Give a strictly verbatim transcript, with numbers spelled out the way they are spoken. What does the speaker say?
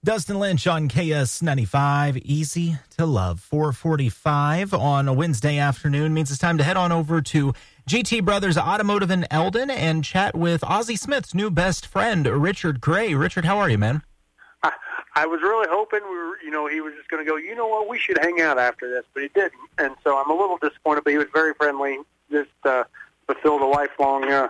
Dustin Lynch on K S ninety-five, Easy to Love. four forty-five on a Wednesday afternoon means it's time to head on over to G T Brothers Automotive in Eldon and chat with Ozzie Smith's new best friend, Richard Gray. Richard, how are you, man? I, I was really hoping we were, you know, he was just going to go, you know what, we should hang out after this, but he didn't. And so I'm a little disappointed, but he was very friendly, just uh, fulfilled a lifelong uh,